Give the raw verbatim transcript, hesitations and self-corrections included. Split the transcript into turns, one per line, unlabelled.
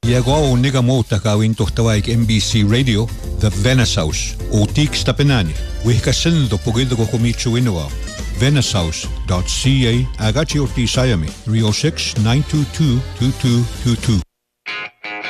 Iagoa o nega mo takawin tohtawaik M B C Radio, The Venice House, o Teeks Tapenani, wihka sindo pogido ko kumichu inawa. venice house dot c a agachi o tisayami three oh six, nine two two, two two two two.